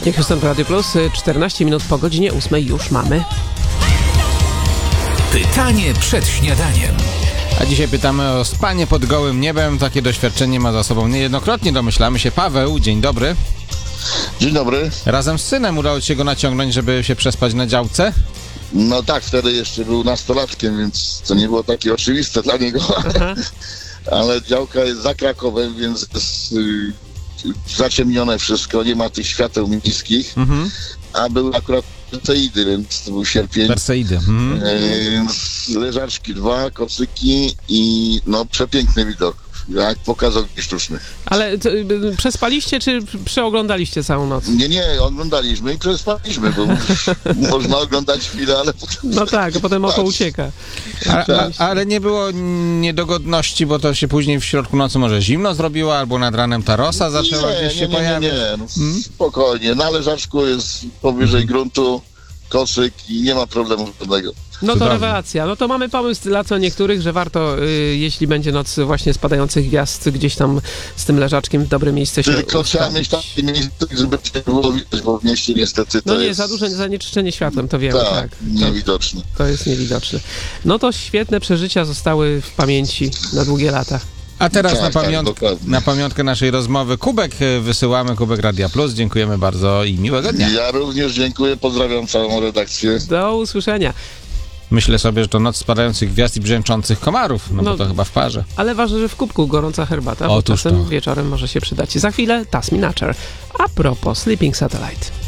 Whitney Houston w Radio Plus, 14 minut po godzinie 8 już mamy. Pytanie przed śniadaniem. A dzisiaj pytamy o spanie pod gołym niebem. Takie doświadczenie ma za sobą niejednokrotnie, domyślamy się. Paweł, dzień dobry. Dzień dobry. Razem z synem udało ci się go naciągnąć, żeby się przespać na działce? No tak, wtedy jeszcze był nastolatkiem, więc to nie było takie oczywiste dla niego. Ale działka jest za Krakowem, więc jest zaciemnione wszystko, nie ma tych świateł miejskich. A były akurat Perseidy, więc to był sierpień. Perseidy. Leżaczki 2, kocyki i no przepiękny widok, jak pokaz ogni sztucznych. Ale przespaliście, czy przeoglądaliście całą noc? Nie, oglądaliśmy i przespaliśmy, bo można oglądać chwilę, ale potem... No tak, a potem oko ucieka. Ale nie było niedogodności, bo to się później w środku nocy może zimno zrobiło, albo nad ranem ta rosa zaczęła gdzieś się pojawiać? Nie, no, spokojnie. Na leżaczku jest powyżej gruntu, koszyk i nie ma problemu żadnego. No to Cudownie. rewelacja. No to mamy pomysł dla co niektórych, że warto, jeśli będzie noc właśnie spadających gwiazd, gdzieś tam z tym leżaczkiem w dobre miejsce się Tylko trzeba ustawić. mieć takie miejsce, żeby nie było widać, bo w mieście niestety to No nie, jest... za duże zanieczyszczenie światłem, to wiemy, tak. Niewidoczne. To jest niewidoczne. No to świetne przeżycia zostały w pamięci na długie lata. A teraz Tak, dokładnie. na pamiątkę naszej rozmowy kubek wysyłamy, kubek Radia Plus. Dziękujemy bardzo i miłego dnia. Ja również dziękuję, pozdrawiam całą redakcję. Do usłyszenia. Myślę sobie, że to noc spadających gwiazd i brzęczących komarów, no bo to chyba w parze. Ale ważne, że w kubku gorąca herbata, bo Otóż czasem to. wieczorem może się przydać. Za chwilę Tasmin Archer. A propos Sleeping Satellite.